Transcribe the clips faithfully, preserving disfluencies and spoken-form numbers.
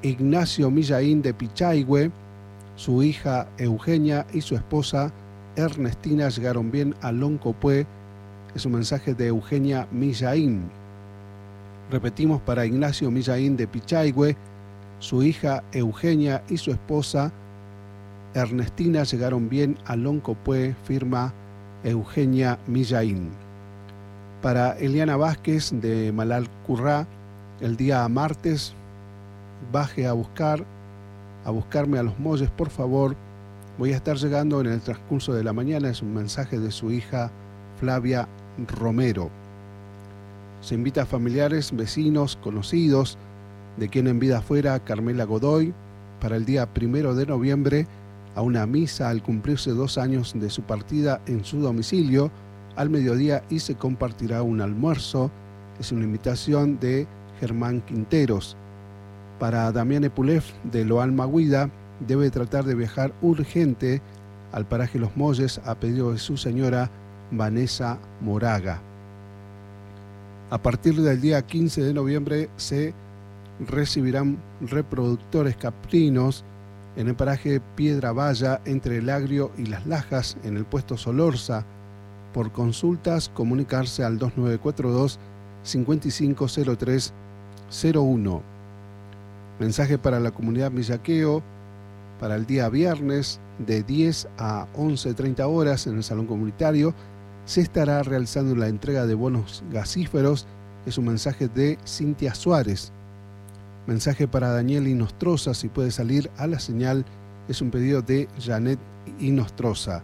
Ignacio Millaín de Pichaihue, su hija Eugenia y su esposa Ernestina llegaron bien a Loncopué. Es un mensaje de Eugenia Millaín. Repetimos, para Ignacio Millaín de Pichaihue, su hija Eugenia y su esposa Ernestina llegaron bien a Loncopué, firma Eugenia Millaín. Para Eliana Vázquez de Malalcurrá, el día martes, baje a buscar, a buscarme a Los Molles, por favor. Voy a estar llegando en el transcurso de la mañana. Es un mensaje de su hija Flavia Romero. Se invita a familiares, vecinos, conocidos, de quien en vida fuera Carmela Godoy, para el día primero de noviembre, a una misa al cumplirse dos años de su partida en su domicilio, al mediodía, y se compartirá un almuerzo. Es una invitación de Germán Quinteros. Para Damián Epulef de Loan Maguida, debe tratar de viajar urgente al paraje Los Molles a pedido de su señora Vanessa Moraga. A partir del día quince de noviembre se recibirán reproductores caprinos en el paraje Piedra Valla, entre el Agrio y Las Lajas, en el puesto Solorza. Por consultas, comunicarse al dos nueve cuatro dos, cinco cinco cero tres cero uno. Mensaje para la comunidad Villaqueo, para el día viernes de diez a once treinta horas en el Salón Comunitario se estará realizando la entrega de bonos gasíferos. Es un mensaje de Cintia Suárez. Mensaje para Daniel Inostroza, si puede salir a la señal. Es un pedido de Janet Inostroza.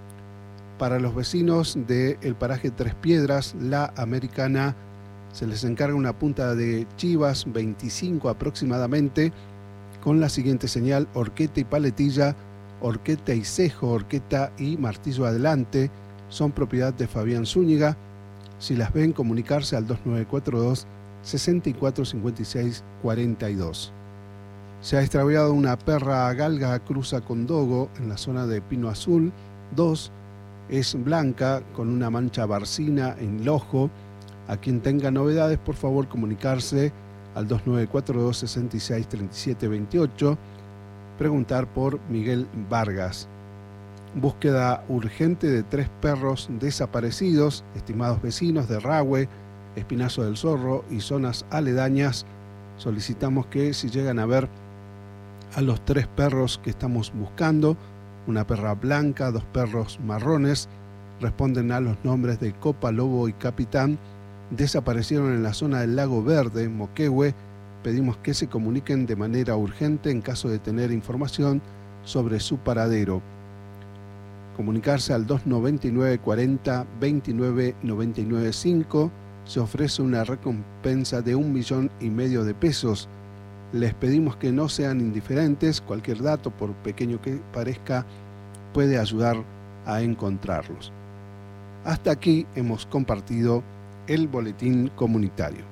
Para los vecinos del paraje Tres Piedras, La Americana, se les encarga una punta de chivas veinticinco aproximadamente, con la siguiente señal: horqueta y paletilla, horqueta y cejo, horqueta y martillo adelante. Son propiedad de Fabián Zúñiga. Si las ven, comunicarse al dos nueve cuatro dos, seis cuatro cinco seis cuatro dos. Se ha extraviado una perra galga cruza con dogo en la zona de Pino Azul dos. Es blanca con una mancha barcina en el ojo. A quien tenga novedades, por favor, comunicarse al dos nueve cuatro dos, seis seis tres siete dos ocho. Preguntar por Miguel Vargas. Búsqueda urgente de tres perros desaparecidos, estimados vecinos de Rahue, Espinazo del Zorro y zonas aledañas. Solicitamos que, si llegan a ver a los tres perros que estamos buscando, una perra blanca, dos perros marrones, responden a los nombres de Copa, Lobo y Capitán, desaparecieron en la zona del Lago Verde, Moquehue. Pedimos que se comuniquen de manera urgente en caso de tener información sobre su paradero. Comunicarse al dos nueve nueve cuarenta veintinueve noventa y nueve cinco. Se ofrece una recompensa de un millón y medio de pesos. Les pedimos que no sean indiferentes. Cualquier dato, por pequeño que parezca, puede ayudar a encontrarlos. Hasta aquí hemos compartido el boletín comunitario.